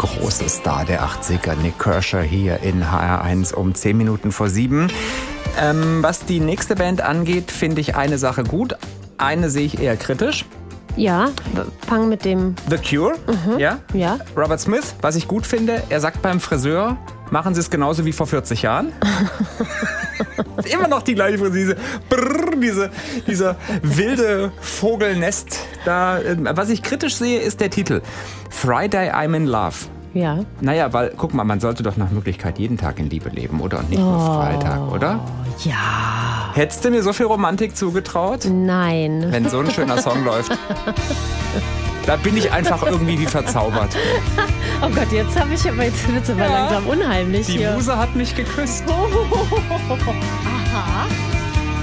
große Star der 80er, Nik Kershaw, hier in HR1 um 10 Minuten vor 7. Was die nächste Band angeht, finde ich eine Sache gut, eine sehe ich eher kritisch. Ja, fang mit dem... The Cure, ja? Ja. Robert Smith, was ich gut finde, er sagt beim Friseur, machen Sie es genauso wie vor 40 Jahren. Immer noch die gleiche Frisur, dieser wilde Vogelnest. Da, was ich kritisch sehe, ist der Titel. Friday I'm in Love. Ja. Naja, weil, guck mal, man sollte doch nach Möglichkeit jeden Tag in Liebe leben, oder? Und nicht nur Freitag, oder? Ja. Hättest du mir so viel Romantik zugetraut? Nein. Wenn so ein schöner Song läuft. Da bin ich einfach irgendwie wie verzaubert. Oh Gott, jetzt wird es aber langsam unheimlich Die hier. Muse hat mich geküsst. Aha.